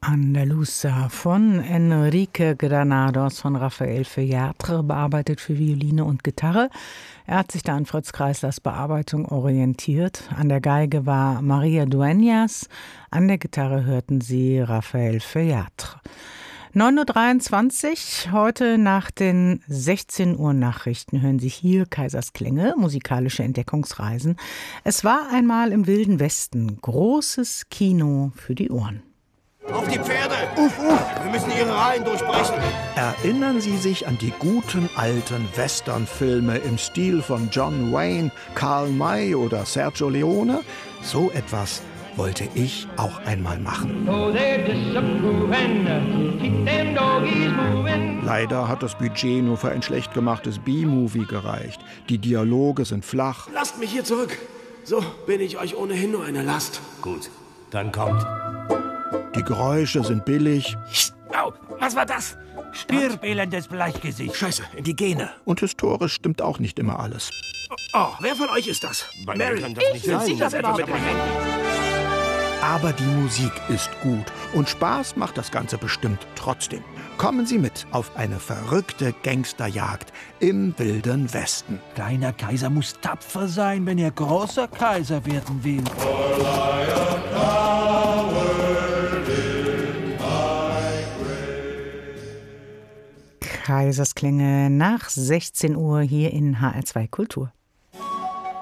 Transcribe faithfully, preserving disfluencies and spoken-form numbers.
Andalusa von Enrique Granados von Rafael Fellatre, bearbeitet für Violine und Gitarre. Er hat sich da an Fritz Kreislers Bearbeitung orientiert. An der Geige war Maria Dueñas, an der Gitarre hörten Sie Rafael Fellatre. neun Uhr dreiundzwanzig, heute nach den sechzehn Uhr Nachrichten hören Sie hier Kaisers Klänge, musikalische Entdeckungsreisen. Es war einmal im Wilden Westen, großes Kino für die Ohren. Auf die Pferde! Uff, uff! Wir müssen ihre Reihen durchbrechen. Erinnern Sie sich an die guten alten Westernfilme im Stil von John Wayne, Karl May oder Sergio Leone? So etwas wollte ich auch einmal machen. Leider hat das Budget nur für ein schlecht gemachtes B-Movie gereicht. Die Dialoge sind flach. Lasst mich hier zurück. So bin ich euch ohnehin nur eine Last. Gut, dann kommt. Die Geräusche sind billig. Au, was war das? Stirb, elendes Bleichgesicht. Scheiße, Indigene. Und historisch stimmt auch nicht immer alles. Oh, wer von euch ist das? Bei Mary, mir kann das nicht sind sein. Sie das etwa mit dem Handy? Aber die Musik ist gut und Spaß macht das Ganze bestimmt trotzdem. Kommen Sie mit auf eine verrückte Gangsterjagd im Wilden Westen. Kleiner Kaiser muss tapfer sein, wenn er großer Kaiser werden will. Kaisers Klänge nach sechzehn Uhr hier in H R zwei Kultur.